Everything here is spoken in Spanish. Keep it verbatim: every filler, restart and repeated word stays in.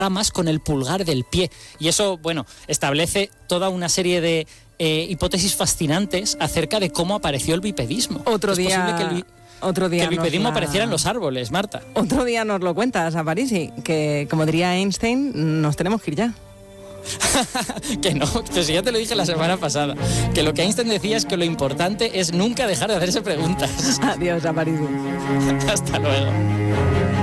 ramas con el pulgar del pie. Y eso, bueno, establece toda una serie de eh, hipótesis fascinantes acerca de cómo apareció el bipedismo. Otro es día... posible que el, bi- Otro día que el bipedismo la... apareciera en los árboles, Marta. Otro día nos lo cuentas, Aparici, que como diría Einstein, nos tenemos que ir ya. Que no, pues ya te lo dije la semana pasada, que lo que Einstein decía es que lo importante es nunca dejar de hacerse preguntas. Adiós, Aparici. Hasta luego.